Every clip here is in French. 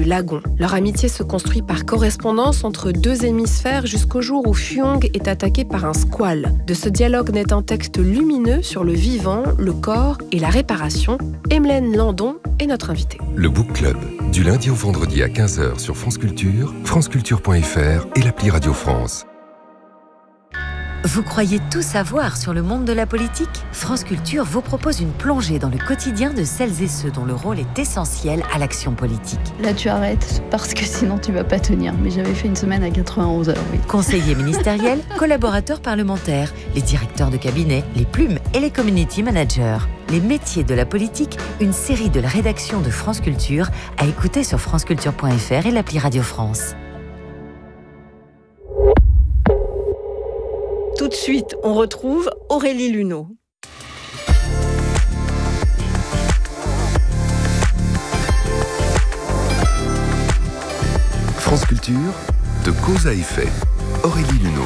lagon. Leur amitié se construit par correspondance entre deux hémisphères jusqu'au jour où Fyong est attaqué par un squale. De ce dialogue naît un texte lumineux sur le vivant, le corps et la réparation. Emelaine Landon est notre invitée. Le Book Club, du lundi au vendredi à 15h sur France Culture, franceculture.fr et l'appli Radio France. Vous croyez tout savoir sur le monde de la politique ? France Culture vous propose une plongée dans le quotidien de celles et ceux dont le rôle est essentiel à l'action politique. Là, tu arrêtes parce que sinon tu vas pas tenir. Mais j'avais fait une semaine à 91 heures, oui. Conseillers ministériels, collaborateurs parlementaires, les directeurs de cabinet, les plumes et les community managers. Les métiers de la politique, une série de la rédaction de France Culture à écouter sur franceculture.fr et l'appli Radio France. Tout de suite, on retrouve Aurélie Luneau. France Culture, de cause à effet. Aurélie Luneau.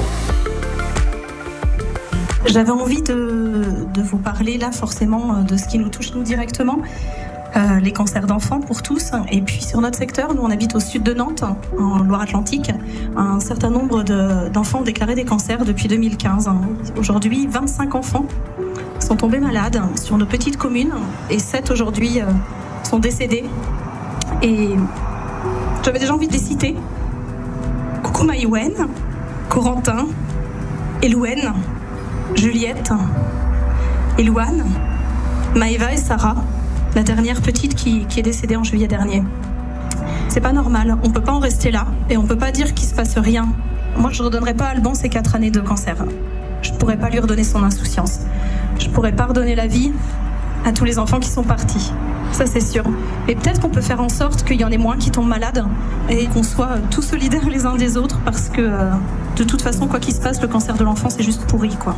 J'avais envie de vous parler là forcément de ce qui nous touche nous directement. Les cancers d'enfants pour tous. Et puis sur notre secteur, nous on habite au sud de Nantes, en Loire-Atlantique, un certain nombre d'enfants ont déclaré des cancers depuis 2015. Aujourd'hui, 25 enfants sont tombés malades sur nos petites communes et 7 aujourd'hui sont décédés. Et j'avais déjà envie de les citer. Coucou Maïwen, Corentin, Elouane, Juliette, Elouane, Maëva et Sarah. La dernière petite qui est décédée en juillet dernier. C'est pas normal, on peut pas en rester là et on peut pas dire qu'il se passe rien. Moi, je redonnerai pas à Alban ses 4 années de cancer. Je pourrais pas lui redonner son insouciance. Je pourrais pas redonner la vie à tous les enfants qui sont partis. Ça, c'est sûr. Mais peut-être qu'on peut faire en sorte qu'il y en ait moins qui tombent malades et qu'on soit tous solidaires les uns des autres parce que de toute façon, quoi qu'il se passe, le cancer de l'enfant, c'est juste pourri, quoi.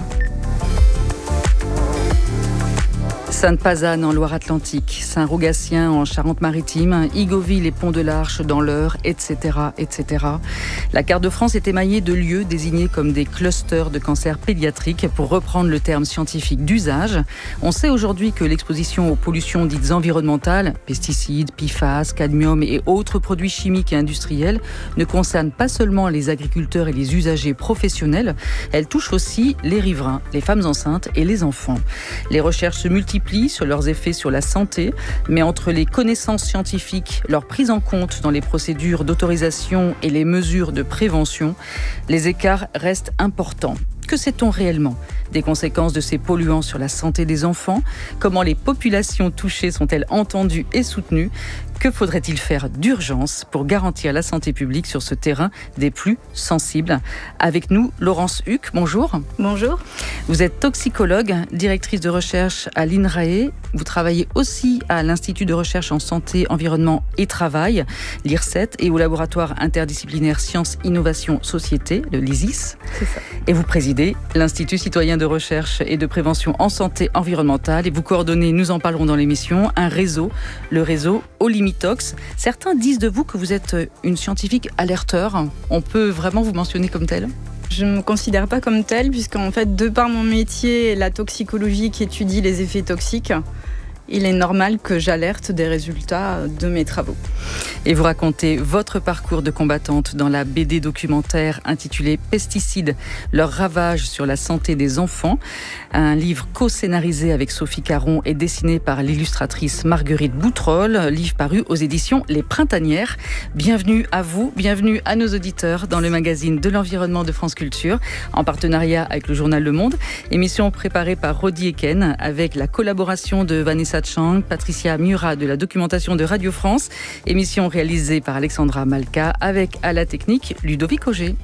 Sainte-Pazanne en Loire-Atlantique, Saint-Rogatien en Charente-Maritime, Igoville et Pont-de-l'Arche dans l'Eure, etc., etc. La carte de France est émaillée de lieux désignés comme des clusters de cancer pédiatrique, pour reprendre le terme scientifique d'usage. On sait aujourd'hui que l'exposition aux pollutions dites environnementales, pesticides, PFAS, cadmium et autres produits chimiques et industriels, ne concerne pas seulement les agriculteurs et les usagers professionnels, elle touche aussi les riverains, les femmes enceintes et les enfants. Les recherches se multiplient sur leurs effets sur la santé, mais entre les connaissances scientifiques, leur prise en compte dans les procédures d'autorisation et les mesures de prévention, les écarts restent importants. Que sait-on réellement des conséquences de ces polluants sur la santé des enfants ? Comment les populations touchées sont-elles entendues et soutenues ? Que faudrait-il faire d'urgence pour garantir la santé publique sur ce terrain des plus sensibles ? Avec nous, Laurence Huck, bonjour. Bonjour. Vous êtes toxicologue, directrice de recherche à l'INRAE. Vous travaillez aussi à l'Institut de recherche en santé, environnement et travail, l'IRSET, et au laboratoire interdisciplinaire Sciences, Innovation, Société, le LISIS. C'est ça. Et vous présidez l'Institut citoyen de recherche et de prévention en santé environnementale. Et vous coordonnez, nous en parlerons dans l'émission, un réseau, le réseau Olimitox. Certains disent de vous que vous êtes une scientifique alerteur. On peut vraiment vous mentionner comme telle ? Je ne me considère pas comme telle, puisqu'en fait, de par mon métier, la toxicologie qui étudie les effets toxiques, il est normal que j'alerte des résultats de mes travaux. Et vous racontez votre parcours de combattante dans la BD documentaire intitulée « Pesticides, leurs ravages sur la santé des enfants », un livre co-scénarisé avec Sophie Caron et dessiné par l'illustratrice Marguerite Boutroll, livre paru aux éditions Les Printanières. Bienvenue à vous, bienvenue à nos auditeurs dans le magazine de l'environnement de France Culture, en partenariat avec le journal Le Monde. Émission préparée par Rodi Eken avec la collaboration de Vanessa Chang, Patricia Murat de la documentation de Radio France. Émission réalisée par Alexandra Malka avec à la technique Ludovic Auger.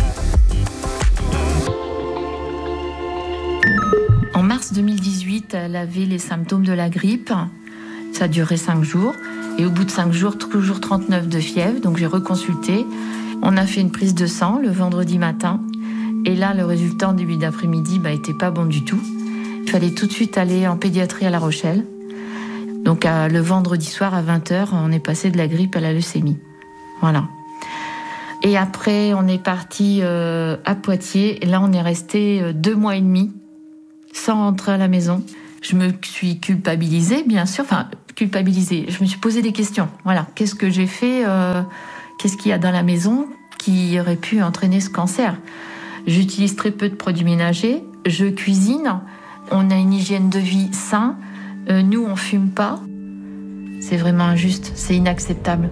En mars 2018, elle avait les symptômes de la grippe. Ça a duré 5 jours. Et au bout de 5 jours, toujours 39 de fièvre. Donc j'ai reconsulté. On a fait une prise de sang le vendredi matin. Et là, le résultat en début d'après-midi était pas bon du tout. Il fallait tout de suite aller en pédiatrie à La Rochelle. Donc le vendredi soir à 20h, on est passé de la grippe à la leucémie. Voilà. Et après, on est parti à Poitiers. Et là, on est resté 2 mois et demi sans rentrer à la maison. Je me suis culpabilisée, bien sûr. Enfin, culpabilisée. Je me suis posé des questions. Voilà, qu'est-ce que j'ai fait qu'est-ce qu'il y a dans la maison qui aurait pu entraîner ce cancer? J'utilise très peu de produits ménagers. Je cuisine. On a une hygiène de vie saine. Nous, on fume pas. C'est vraiment injuste. C'est inacceptable.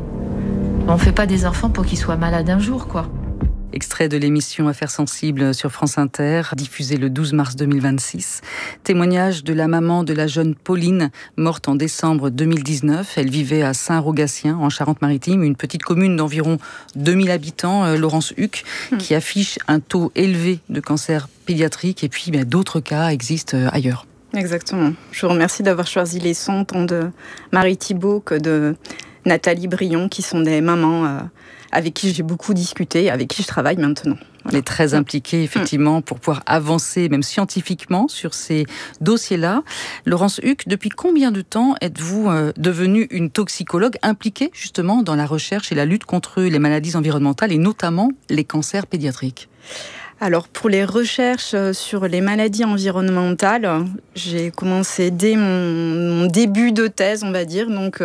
On fait pas des enfants pour qu'ils soient malades un jour, quoi. Extrait de l'émission Affaires sensibles sur France Inter, diffusée le 12 mars 2026. Témoignage de la maman de la jeune Pauline, morte en décembre 2019. Elle vivait à Saint-Rogatien, en Charente-Maritime, une petite commune d'environ 2000 habitants, Laurence Huck, qui affiche un taux élevé de cancer pédiatrique. Et puis, d'autres cas existent ailleurs. Exactement. Je vous remercie d'avoir choisi les sons tant de Marie Thibault que de Nathalie Brion, qui sont des mamans avec qui j'ai beaucoup discuté, avec qui je travaille maintenant. Voilà. Elle est très impliquée, effectivement, pour pouvoir avancer, même scientifiquement, sur ces dossiers-là. Laurence Huck, depuis combien de temps êtes-vous devenue une toxicologue impliquée, justement, dans la recherche et la lutte contre les maladies environnementales, et notamment les cancers pédiatriques ? Alors, pour les recherches sur les maladies environnementales, j'ai commencé dès mon début de thèse, on va dire, donc...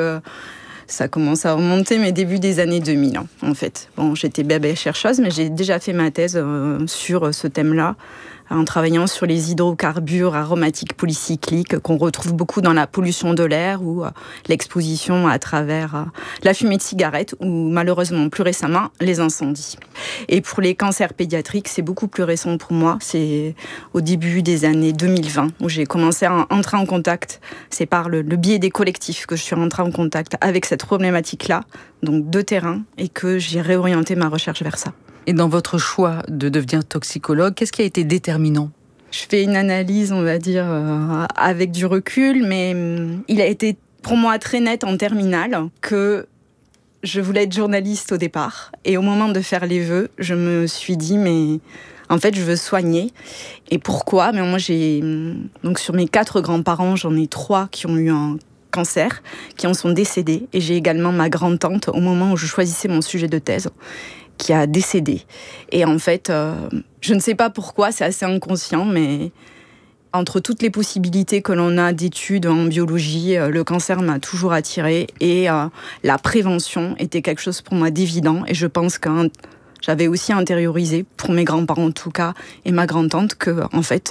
ça commence à remonter mes débuts des années 2000, en fait. Bon, j'étais bébé chercheuse, mais j'ai déjà fait ma thèse sur ce thème-là, en travaillant sur les hydrocarbures aromatiques polycycliques qu'on retrouve beaucoup dans la pollution de l'air ou l'exposition à travers la fumée de cigarette ou malheureusement plus récemment les incendies. Et pour les cancers pédiatriques, c'est beaucoup plus récent pour moi. C'est au début des années 2020 où j'ai commencé à entrer en contact. C'est par le biais des collectifs que je suis rentrée en contact avec cette problématique-là, donc de terrain, et que j'ai réorienté ma recherche vers ça. Et dans votre choix de devenir toxicologue, qu'est-ce qui a été déterminant ? Je fais une analyse, on va dire, avec du recul, mais il a été pour moi très net en terminale que je voulais être journaliste au départ. Et au moment de faire les vœux, je me suis dit, mais en fait, je veux soigner. Et pourquoi ? Mais moi, donc sur mes 4 grands-parents, j'en ai 3 qui ont eu un cancer, qui en sont décédés. Et j'ai également ma grand-tante, au moment où je choisissais mon sujet de thèse, qui a décédé. Et en fait, je ne sais pas pourquoi, c'est assez inconscient, mais entre toutes les possibilités que l'on a d'études en biologie, le cancer m'a toujours attirée et la prévention était quelque chose pour moi d'évident. Et je pense que j'avais aussi intériorisé, pour mes grands-parents en tout cas, et ma grand-tante, que en fait,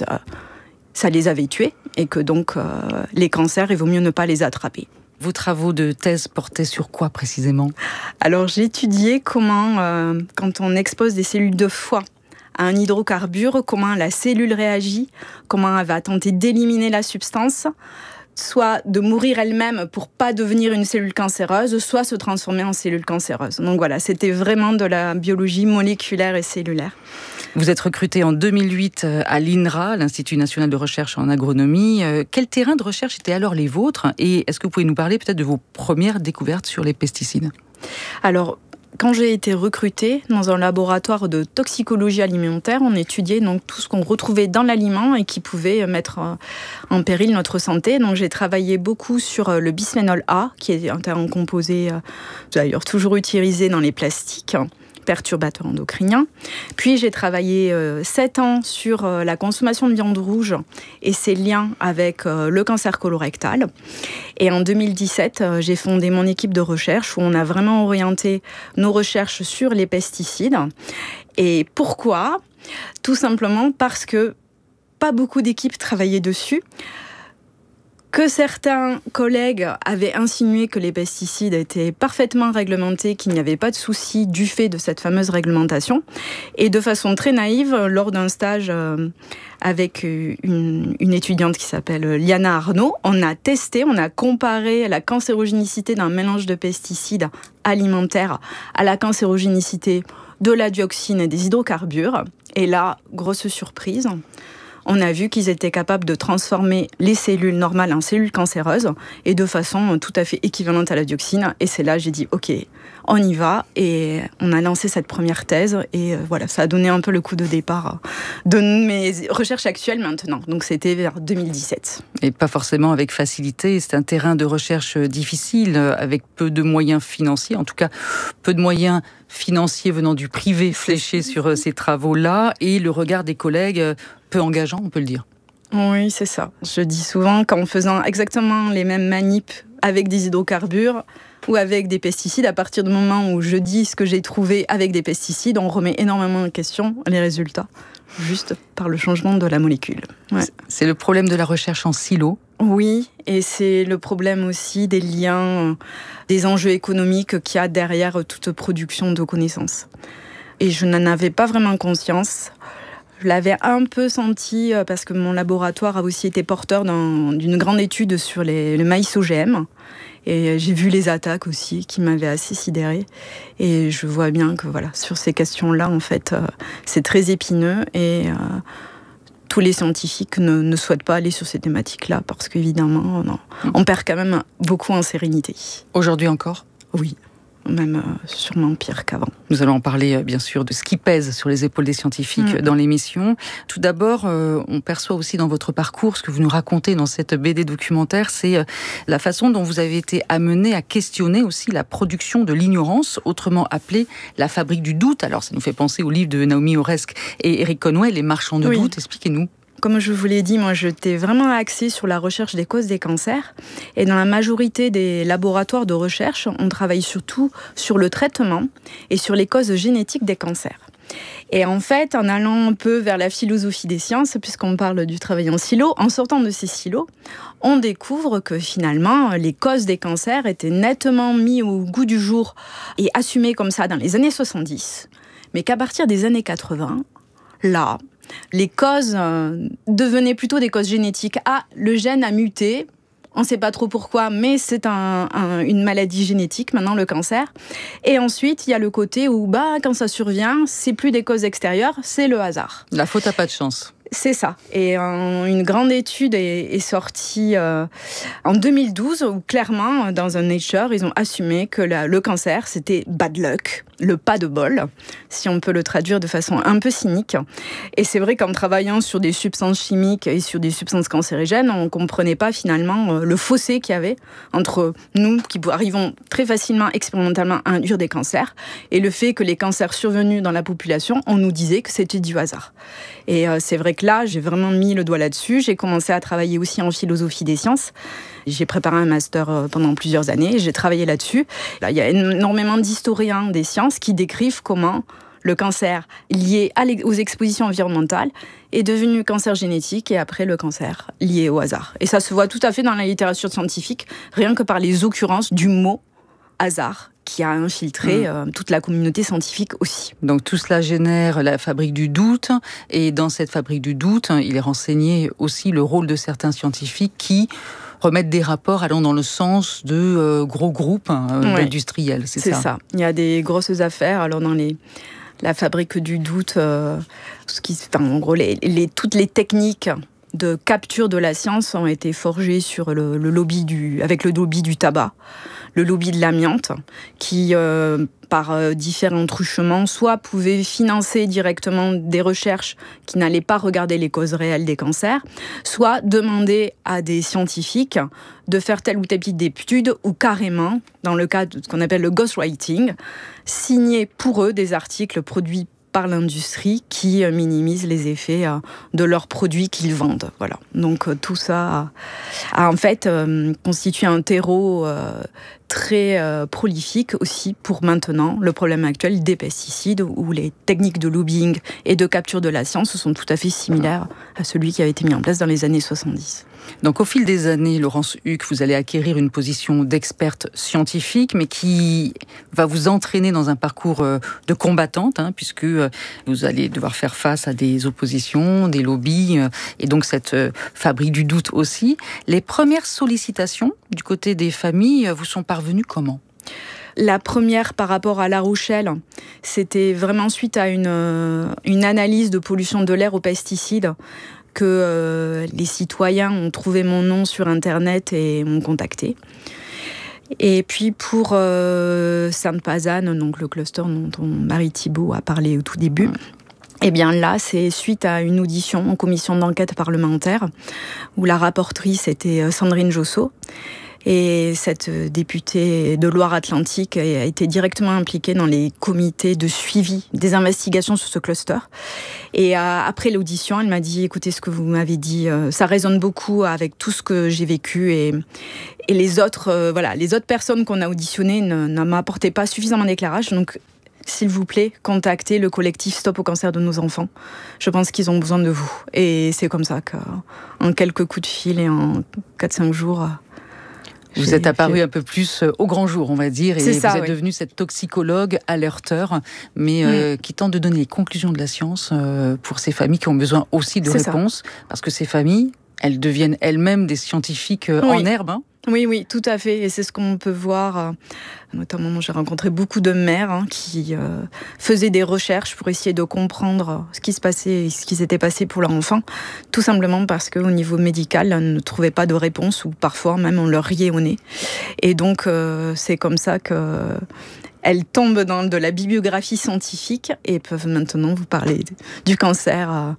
ça les avait tués et que donc les cancers, il vaut mieux ne pas les attraper. Vos travaux de thèse portaient sur quoi précisément ? Alors j'ai étudié comment, quand on expose des cellules de foie à un hydrocarbure, comment la cellule réagit, comment elle va tenter d'éliminer la substance, soit de mourir elle-même pour pas devenir une cellule cancéreuse, soit se transformer en cellule cancéreuse. Donc voilà, c'était vraiment de la biologie moléculaire et cellulaire. Vous êtes recruté en 2008 à l'INRA, l'Institut national de recherche en agronomie. Quel terrain de recherche étaient alors les vôtres ? Et est-ce que vous pouvez nous parler peut-être de vos premières découvertes sur les pesticides ? Alors, quand j'ai été recrutée dans un laboratoire de toxicologie alimentaire, on étudiait donc tout ce qu'on retrouvait dans l'aliment et qui pouvait mettre en péril notre santé. Donc j'ai travaillé beaucoup sur le bisphénol A, qui est un composé d'ailleurs toujours utilisé dans les plastiques, perturbateurs endocriniens. Puis j'ai travaillé 7 ans sur la consommation de viande rouge et ses liens avec le cancer colorectal. Et en 2017, j'ai fondé mon équipe de recherche où on a vraiment orienté nos recherches sur les pesticides. Et pourquoi ? Tout simplement parce que pas beaucoup d'équipes travaillaient dessus. Que certains collègues avaient insinué que les pesticides étaient parfaitement réglementés, qu'il n'y avait pas de souci du fait de cette fameuse réglementation. Et de façon très naïve, lors d'un stage avec une étudiante qui s'appelle Liana Arnaud, on a testé, on a comparé la cancérogénicité d'un mélange de pesticides alimentaires à la cancérogénicité de la dioxine et des hydrocarbures. Et là, grosse surprise, on a vu qu'ils étaient capables de transformer les cellules normales en cellules cancéreuses et de façon tout à fait équivalente à la dioxine. Et c'est là j'ai dit ok, on y va. Et on a lancé cette première thèse et voilà, ça a donné un peu le coup de départ de mes recherches actuelles maintenant. Donc c'était vers 2017. Et pas forcément avec facilité, c'est un terrain de recherche difficile avec peu de moyens financiers, en tout cas peu de moyens financiers venant du privé fléchés sur ces travaux-là et le regard des collègues peu engageant, on peut le dire. Oui, c'est ça. Je dis souvent qu'en faisant exactement les mêmes manips avec des hydrocarbures ou avec des pesticides, à partir du moment où je dis ce que j'ai trouvé avec des pesticides, on remet énormément en question les résultats, juste par le changement de la molécule. Ouais. C'est le problème de la recherche en silo. Oui, et c'est le problème aussi des liens, des enjeux économiques qu'il y a derrière toute production de connaissances. Et je n'en avais pas vraiment conscience. Je l'avais un peu senti parce que mon laboratoire a aussi été porteur d'une grande étude sur le maïs OGM. Et j'ai vu les attaques aussi qui m'avaient assez sidérée. Et je vois bien que voilà, sur ces questions-là, en fait, c'est très épineux. Et tous les scientifiques ne souhaitent pas aller sur ces thématiques-là parce qu'évidemment, on perd quand même beaucoup en sérénité. Aujourd'hui encore ? Oui. Même sûrement pire qu'avant. Nous allons en parler bien sûr de ce qui pèse sur les épaules des scientifiques dans l'émission. Tout d'abord, on perçoit aussi dans votre parcours, ce que vous nous racontez dans cette BD documentaire, c'est la façon dont vous avez été amené à questionner aussi la production de l'ignorance, autrement appelée la fabrique du doute. Alors ça nous fait penser au livre de Naomi Oreskes et Eric Conway, Les marchands de doute. Expliquez-nous. Comme je vous l'ai dit, moi j'étais vraiment axée sur la recherche des causes des cancers. Et dans la majorité des laboratoires de recherche, on travaille surtout sur le traitement et sur les causes génétiques des cancers. Et en fait, en allant un peu vers la philosophie des sciences, puisqu'on parle du travail en silo, en sortant de ces silos, on découvre que finalement, les causes des cancers étaient nettement mises au goût du jour et assumées comme ça dans les années 70. Mais qu'à partir des années 80, là, les causes devenaient plutôt des causes génétiques. Ah, le gène a muté, on ne sait pas trop pourquoi, mais c'est une maladie génétique, maintenant le cancer. Et ensuite, il y a le côté où quand ça survient, c'est plus des causes extérieures, c'est le hasard. La faute à pas de chance. C'est ça. Et une grande étude est sortie en 2012 où clairement, dans un Nature, ils ont assumé que le cancer, c'était bad luck, le pas de bol, si on peut le traduire de façon un peu cynique. Et c'est vrai qu'en travaillant sur des substances chimiques et sur des substances cancérigènes, on ne comprenait pas finalement le fossé qu'il y avait entre nous qui arrivons très facilement expérimentalement à induire des cancers et le fait que les cancers survenus dans la population, on nous disait que c'était du hasard. Et c'est vrai que là, j'ai vraiment mis le doigt là-dessus. J'ai commencé à travailler aussi en philosophie des sciences. J'ai préparé un master pendant plusieurs années. J'ai travaillé là-dessus. Là, il y a énormément d'historiens des sciences qui décrivent comment le cancer lié aux expositions environnementales est devenu cancer génétique et après le cancer lié au hasard. Et ça se voit tout à fait dans la littérature scientifique, rien que par les occurrences du mot hasard qui a infiltré toute la communauté scientifique aussi. Donc tout cela génère la fabrique du doute, et dans cette fabrique du doute, il est renseigné aussi le rôle de certains scientifiques qui remettent des rapports allant dans le en de gros groupes industriels. C'est ça. Il y a des grosses affaires. Alors dans la fabrique du doute, en gros, toutes les techniques de capture de la science ont été forgées sur avec le lobby du tabac, le lobby de l'amiante, qui, par différents truchements, soit pouvait financer directement des recherches qui n'allaient pas regarder les causes réelles des cancers, soit demander à des scientifiques de faire telle ou telle petite étude, ou carrément, dans le cas de ce qu'on appelle le ghostwriting, signer pour eux des articles produits par l'industrie qui minimise les effets de leurs produits qu'ils vendent. Voilà. Donc tout ça a en fait constitué un terreau très prolifique aussi pour maintenant le problème actuel des pesticides, où les techniques de lobbying et de capture de la science sont tout à fait similaires à celui qui avait été mis en place dans les années 70. Donc au fil des années, Laurence Huck, vous allez acquérir une position d'experte scientifique, mais qui va vous entraîner dans un parcours de combattante, puisque vous allez devoir faire face à des oppositions, des lobbies, et donc cette fabrique du doute aussi. Les premières sollicitations du côté des familles vous sont parvenues comment ? La première par rapport à La Rochelle, c'était vraiment suite à une analyse de pollution de l'air aux pesticides, que les citoyens ont trouvé mon nom sur Internet et m'ont contacté. Et puis pour Sainte-Pazanne, donc le cluster dont Marie Thibault a parlé au tout début, eh bien là, c'est suite à une audition en commission d'enquête parlementaire où la rapportrice était Sandrine Josso. Et cette députée de Loire-Atlantique a été directement impliquée dans les comités de suivi des investigations sur ce cluster. Et après l'audition, elle m'a dit, écoutez, ce que vous m'avez dit, ça résonne beaucoup avec tout ce que j'ai vécu et les autres personnes qu'on a auditionnées ne m'apportaient pas suffisamment d'éclairage. Donc, s'il vous plaît, contactez le collectif Stop au cancer de nos enfants. Je pense qu'ils ont besoin de vous. Et c'est comme ça qu'en quelques coups de fil et en 4-5 jours... Vous êtes apparu un peu plus au grand jour, on va dire, et vous êtes devenue cette toxicologue alerteur, mais qui tente de donner les conclusions de la science pour ces familles qui ont besoin aussi de réponses, parce que ces familles, elles deviennent elles-mêmes des scientifiques en herbe. Hein. Oui, tout à fait. Et c'est ce qu'on peut voir. Notamment, j'ai rencontré beaucoup de mères qui faisaient des recherches pour essayer de comprendre ce qui se passait, ce qui s'était passé pour leur enfant. Tout simplement parce qu'au niveau médical, elles ne trouvaient pas de réponse ou parfois même on leur riait au nez. Et donc, c'est comme ça qu'elles tombent dans de la bibliographie scientifique et peuvent maintenant vous parler du cancer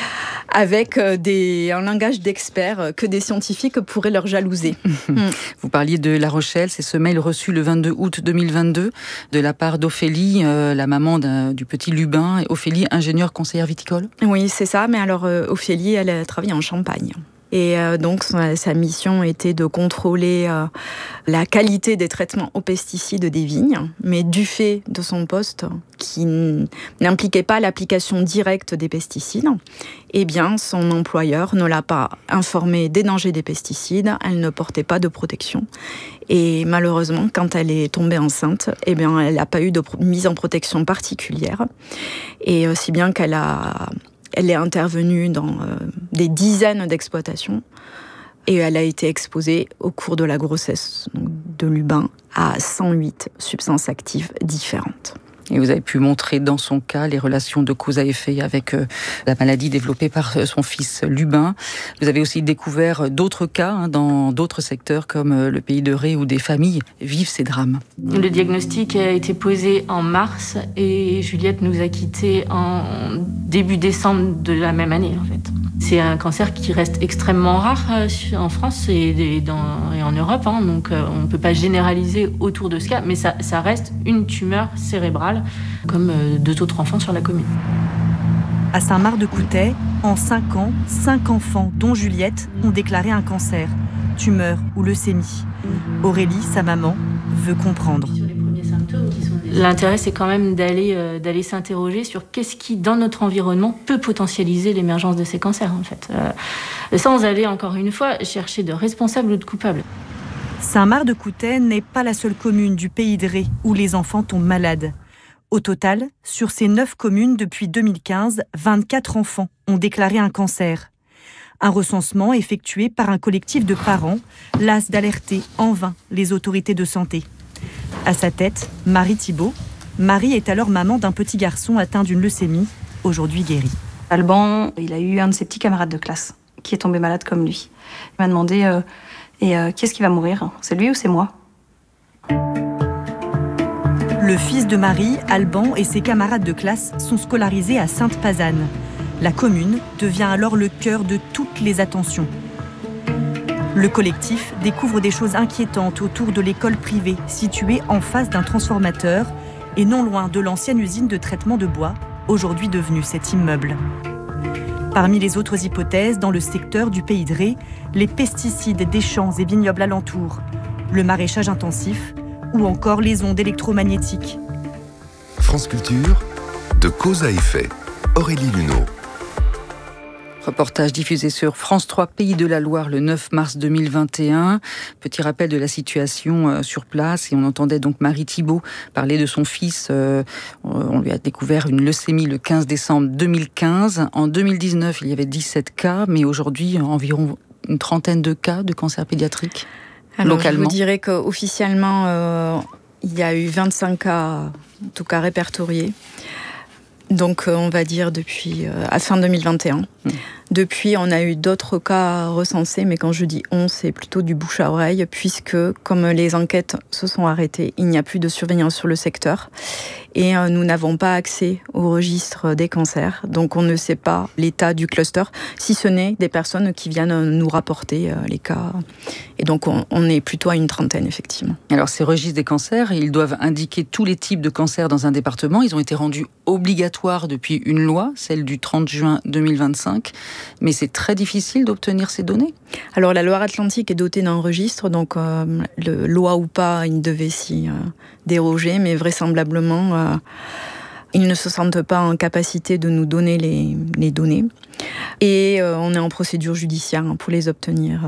avec un langage d'experts que des scientifiques pourraient leur jalouser. Vous parliez de La Rochelle, c'est ce mail reçu le 22 août 2022 de la part d'Ophélie, la maman du petit Lubin. Ophélie, ingénieure conseillère viticole. Oui, c'est ça, mais alors Ophélie, elle travaille en Champagne. Et donc, sa mission était de contrôler la qualité des traitements aux pesticides des vignes. Mais du fait de son poste qui n'impliquait pas l'application directe des pesticides, eh bien, son employeur ne l'a pas informée des dangers des pesticides. Elle ne portait pas de protection. Et malheureusement, quand elle est tombée enceinte, eh bien, elle n'a pas eu de mise en protection particulière. Et si bien elle est intervenue dans des dizaines d'exploitations et elle a été exposée au cours de la grossesse de Lubin à 108 substances actives différentes. Et vous avez pu montrer dans son cas les relations de cause à effet avec la maladie développée par son fils Lubin. Vous avez aussi découvert d'autres cas dans d'autres secteurs comme le Pays de Ré où des familles vivent ces drames. Le diagnostic a été posé en mars et Juliette nous a quittés en début décembre de la même année en fait. C'est un cancer qui reste extrêmement rare en France et en Europe, donc on ne peut pas généraliser autour de ce cas, mais ça reste une tumeur cérébrale comme 2 autres enfants sur la commune. À Saint-Marc-de-Coutais, en 5 ans, 5 enfants, dont Juliette, ont déclaré un cancer, tumeur ou leucémie. Aurélie, sa maman, veut comprendre. L'intérêt, c'est quand même d'aller s'interroger sur qu'est-ce qui, dans notre environnement, peut potentialiser l'émergence de ces cancers, en fait. Sans aller, encore une fois, chercher de responsables ou de coupables. Saint-Marc-de-Coutais n'est pas la seule commune du Pays de Ré où les enfants tombent malades. Au total, sur ces 9 communes depuis 2015, 24 enfants ont déclaré un cancer. Un recensement effectué par un collectif de parents, las d'alerter en vain les autorités de santé. À sa tête, Marie Thibault. Marie est alors maman d'un petit garçon atteint d'une leucémie, aujourd'hui guéri. Alban, il a eu un de ses petits camarades de classe qui est tombé malade comme lui. Il m'a demandé qui est-ce qui va mourir ? C'est lui ou c'est moi ? Le fils de Marie, Alban, et ses camarades de classe sont scolarisés à Sainte-Pazanne. La commune devient alors le cœur de toutes les attentions. Le collectif découvre des choses inquiétantes autour de l'école privée située en face d'un transformateur et non loin de l'ancienne usine de traitement de bois, aujourd'hui devenue cet immeuble. Parmi les autres hypothèses, dans le secteur du Pays de Ré, les pesticides des champs et vignobles alentours, le maraîchage intensif ou encore les ondes électromagnétiques. France Culture, de cause à effet, Aurélie Luneau. Reportage diffusé sur France 3 Pays de la Loire le 9 mars 2021. Petit rappel de la situation sur place. Et on entendait donc Marie Thibault parler de son fils. On lui a découvert une leucémie le 15 décembre 2015. En 2019, il y avait 17 cas, mais aujourd'hui, environ une trentaine de cas de cancer pédiatrique. Alors, localement. Je vous dirais qu'officiellement, il y a eu 25 cas, en tout cas répertoriés. Donc, on va dire depuis à fin 2021. Depuis, on a eu d'autres cas recensés, mais quand je dis on, c'est plutôt du bouche à oreille, puisque comme les enquêtes se sont arrêtées, il n'y a plus de surveillance sur le secteur. Et nous n'avons pas accès au registre des cancers. Donc on ne sait pas l'état du cluster, si ce n'est des personnes qui viennent nous rapporter les cas. Et donc on est plutôt à une trentaine, effectivement. Alors ces registres des cancers, ils doivent indiquer tous les types de cancers dans un département. Ils ont été rendus obligatoires depuis une loi, celle du 30 juin 2025. Mais c'est très difficile d'obtenir ces données. Alors la Loire-Atlantique est dotée d'un registre, donc loi ou pas, ils devaient s'y déroger, mais vraisemblablement ils ne se sentent pas en capacité de nous donner les données. Et on est en procédure judiciaire pour les obtenir.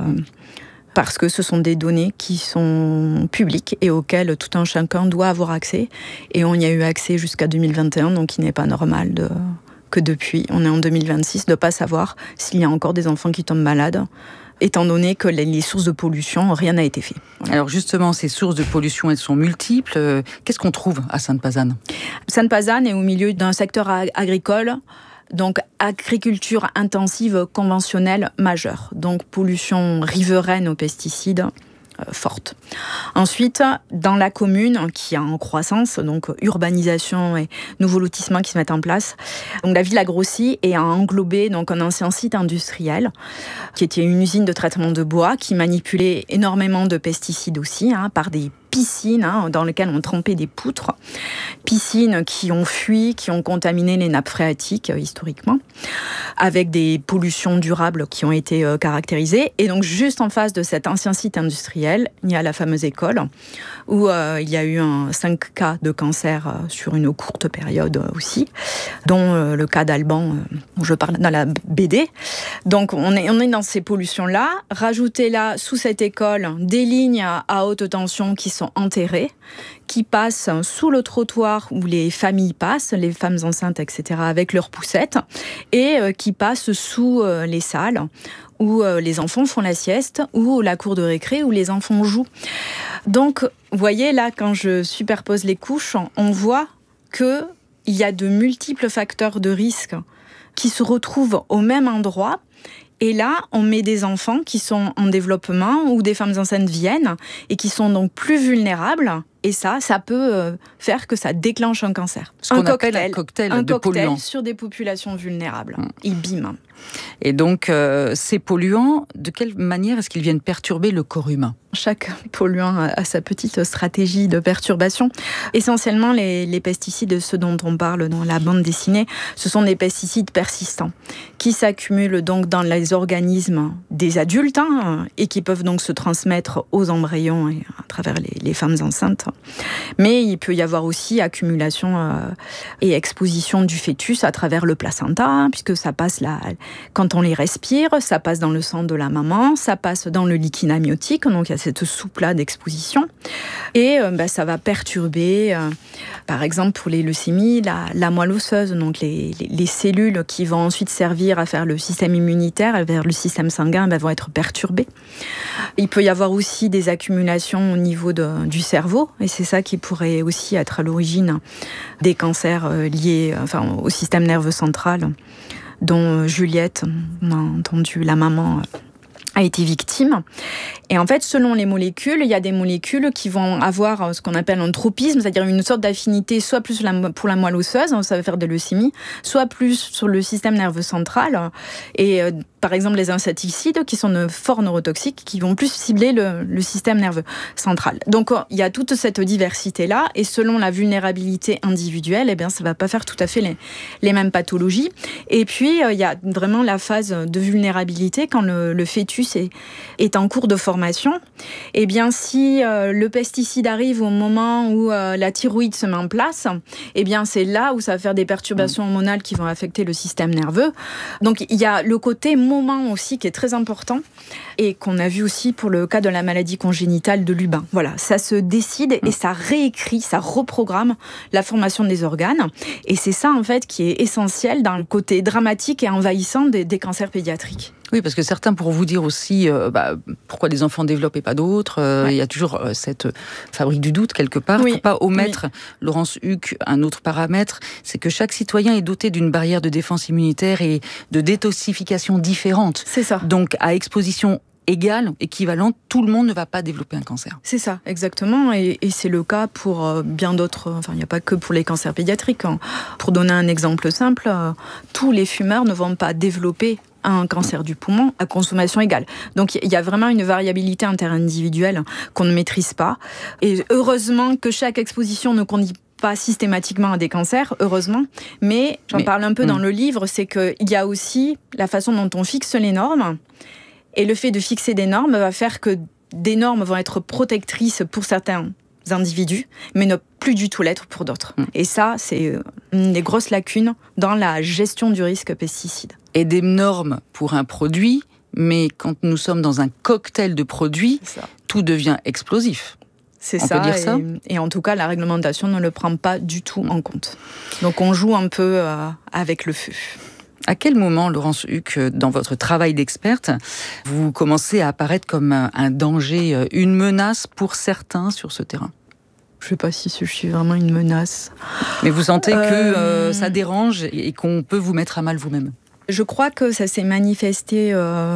Parce que ce sont des données qui sont publiques et auxquelles tout un chacun doit avoir accès. Et on y a eu accès jusqu'à 2021, donc il n'est pas normal que depuis, on est en 2026, de ne pas savoir s'il y a encore des enfants qui tombent malades, étant donné que les sources de pollution, rien n'a été fait. Voilà. Alors justement, ces sources de pollution, elles sont multiples. Qu'est-ce qu'on trouve à Sainte-Pazanne ? Sainte-Pazanne est au milieu d'un secteur agricole, donc agriculture intensive conventionnelle majeure. Donc pollution riveraine aux pesticides forte. Ensuite, dans la commune qui est en croissance, donc urbanisation et nouveaux lotissements qui se mettent en place, donc la ville a grossi et a englobé donc un ancien site industriel qui était une usine de traitement de bois qui manipulait énormément de pesticides aussi, par des piscines dans lesquelles on trempait des poutres, piscines qui ont fui, qui ont contaminé les nappes phréatiques historiquement, avec des pollutions durables qui ont été caractérisées. Et donc juste en face de cet ancien site industriel, il y a la fameuse école où il y a eu 5 cas de cancer sur une courte période aussi, dont le cas d'Alban où je parle dans la BD. Donc on est dans ces pollutions-là. Rajoutez là, sous cette école, des lignes à haute tension qui sont enterrées, qui passent sous le trottoir où les familles passent, les femmes enceintes, etc., avec leurs poussettes, et qui passent sous les salles où les enfants font la sieste, ou la cour de récré où les enfants jouent. Donc, vous voyez, là, quand je superpose les couches, on voit qu'il y a de multiples facteurs de risque qui se retrouvent au même endroit. Et là, on met des enfants qui sont en développement ou des femmes enceintes viennent et qui sont donc plus vulnérables. Et ça peut faire que ça déclenche un cancer. Ce qu'on appelle un cocktail de polluants. Sur des populations vulnérables. Et bim. Et donc, ces polluants, de quelle manière est-ce qu'ils viennent perturber le corps humain ? Chaque polluant a sa petite stratégie de perturbation. Essentiellement, les pesticides, ceux dont on parle dans la bande dessinée, ce sont des pesticides persistants qui s'accumulent donc dans les organismes des adultes et qui peuvent donc se transmettre aux embryons et à travers les femmes enceintes. Mais il peut y avoir aussi accumulation et exposition du fœtus à travers le placenta, puisque ça passe là, quand on les respire, ça passe dans le sang de la maman, ça passe dans le liquide amniotique, donc il y a cette soupe-là d'exposition. Et ça va perturber, par exemple pour les leucémies, la moelle osseuse, donc les cellules qui vont ensuite servir à faire le système immunitaire, vers le système sanguin, vont être perturbées. Il peut y avoir aussi des accumulations au niveau du cerveau, et c'est ça qui pourrait aussi être à l'origine des cancers liés au système nerveux central, dont Juliette, on a entendu, la maman, a été victime. Et en fait, selon les molécules, il y a des molécules qui vont avoir ce qu'on appelle un tropisme, c'est-à-dire une sorte d'affinité, soit plus pour la moelle osseuse, ça va faire des leucémies, soit plus sur le système nerveux central. Et par exemple, les insecticides, qui sont de forts neurotoxiques, qui vont plus cibler le système nerveux central. Donc, il y a toute cette diversité-là, et selon la vulnérabilité individuelle, ça va pas faire tout à fait les mêmes pathologies. Et puis, il y a vraiment la phase de vulnérabilité quand le fœtus est en cours de formation. Eh bien, si le pesticide arrive au moment où la thyroïde se met en place, eh bien, c'est là où ça va faire des perturbations hormonales qui vont affecter le système nerveux. Donc, il y a le côté moment aussi qui est très important et qu'on a vu aussi pour le cas de la maladie congénitale de Lubin. Voilà, ça se décide et ça réécrit, ça reprogramme la formation des organes. Et c'est ça, en fait, qui est essentiel dans le côté dramatique et envahissant des cancers pédiatriques. Oui, parce que certains pourront vous dire aussi pourquoi des enfants développent et pas d'autres. Il y a toujours cette fabrique du doute quelque part. Il ne faut pas omettre, Laurence Huck, un autre paramètre, c'est que chaque citoyen est doté d'une barrière de défense immunitaire et de détoxification différente. C'est ça. Donc à exposition égale, équivalente, tout le monde ne va pas développer un cancer. C'est ça, exactement. Et c'est le cas pour bien d'autres. Enfin, il n'y a pas que pour les cancers pédiatriques. Pour donner un exemple simple, tous les fumeurs ne vont pas développer un cancer du poumon à consommation égale. Donc il y a vraiment une variabilité interindividuelle qu'on ne maîtrise pas. Et heureusement que chaque exposition ne conduit pas systématiquement à des cancers, heureusement, mais j'en parle un peu dans le livre, c'est qu'il y a aussi la façon dont on fixe les normes, et le fait de fixer des normes va faire que des normes vont être protectrices pour certains individus, mais ne plus du tout l'être pour d'autres. Et ça, c'est une des grosses lacunes dans la gestion du risque pesticide. Et des normes pour un produit, mais quand nous sommes dans un cocktail de produits, tout devient explosif. C'est ça, peut dire ça. Et en tout cas, la réglementation ne le prend pas du tout en compte. Donc on joue un peu avec le feu. À quel moment, Laurence Huck, dans votre travail d'experte, vous commencez à apparaître comme un danger, une menace pour certains sur ce terrain ? Je ne sais pas si je suis vraiment une menace. Mais vous sentez que ça dérange et qu'on peut vous mettre à mal vous-même ? Je crois que ça s'est manifesté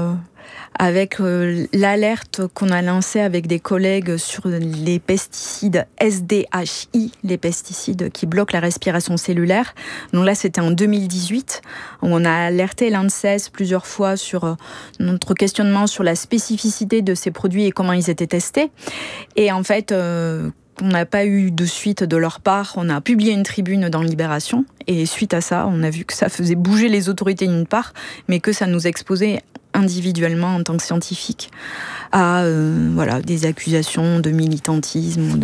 avec l'alerte qu'on a lancée avec des collègues sur les pesticides SDHI, les pesticides qui bloquent la respiration cellulaire. Donc là, c'était en 2018. On a alerté l'ANSES plusieurs fois sur notre questionnement sur la spécificité de ces produits et comment ils étaient testés. Et en fait, on n'a pas eu de suite de leur part. On a publié une tribune dans Libération. Et suite à ça, on a vu que ça faisait bouger les autorités d'une part, mais que ça nous exposait individuellement en tant que scientifiques à des accusations de militantisme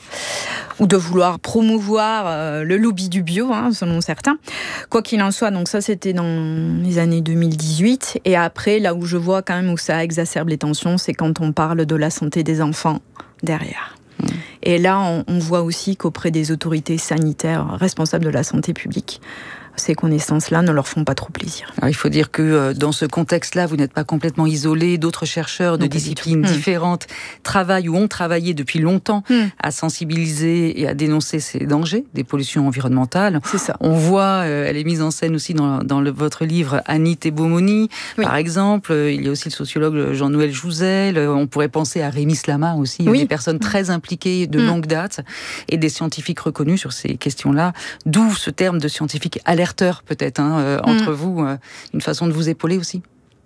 ou de vouloir promouvoir le lobby du bio, selon certains. Quoi qu'il en soit, donc ça c'était dans les années 2018. Et après, là où je vois quand même où ça exacerbe les tensions, c'est quand on parle de la santé des enfants derrière. Et là, on voit aussi qu'auprès des autorités sanitaires responsables de la santé publique, ces connaissances-là ne leur font pas trop plaisir. Alors, il faut dire que dans ce contexte-là, vous n'êtes pas complètement isolé. D'autres chercheurs de disciplines différentes travaillent ou ont travaillé depuis longtemps à sensibiliser et à dénoncer ces dangers des pollutions environnementales. C'est ça. On voit, elle est mise en scène aussi dans votre livre Annie Teboumoni, par exemple. Il y a aussi le sociologue Jean-Noël Jouzel. On pourrait penser à Rémi Slama aussi, des personnes très impliquées de longue date et des scientifiques reconnus sur ces questions-là. D'où ce terme de scientifique alerteur peut-être entre vous, une façon de vous épauler aussi.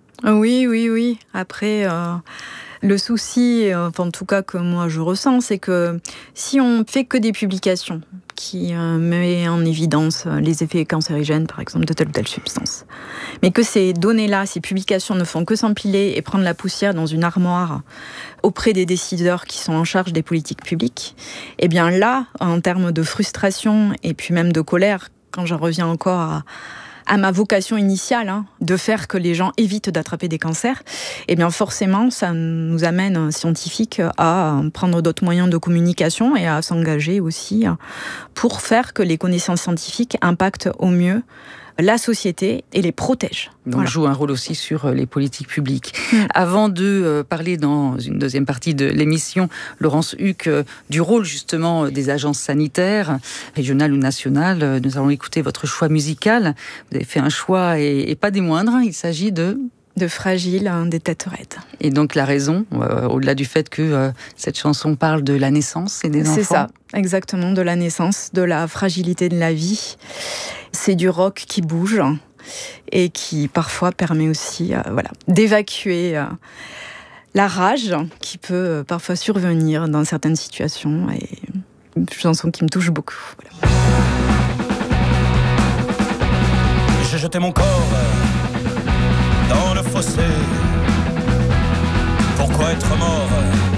Oui. Après, le souci, en tout cas que moi je ressens, c'est que si on fait que des publications qui mettent en évidence les effets cancérigènes, par exemple, de telle ou telle substance, mais que ces données-là, ces publications ne font que s'empiler et prendre la poussière dans une armoire auprès des décideurs qui sont en charge des politiques publiques, eh bien là, en termes de frustration et puis même de colère, quand j'en reviens encore à ma vocation initiale, de faire que les gens évitent d'attraper des cancers, eh bien forcément, ça nous amène, scientifiques, à prendre d'autres moyens de communication et à s'engager aussi pour faire que les connaissances scientifiques impactent au mieux la société et les protège. Donc joue un rôle aussi sur les politiques publiques. Avant de parler dans une deuxième partie de l'émission, Laurence Huck, du rôle justement des agences sanitaires, régionales ou nationales, nous allons écouter votre choix musical. Vous avez fait un choix et pas des moindres, il s'agit de Fragile, des Têtes Raides. Et donc la raison, au-delà du fait que cette chanson parle de la naissance et des enfants. C'est ça, exactement, de la naissance, de la fragilité de la vie. C'est du rock qui bouge et qui parfois permet aussi d'évacuer la rage qui peut parfois survenir dans certaines situations. Et une chanson qui me touche beaucoup. Voilà. J'ai jeté mon corps dans le fossé. Pourquoi être mort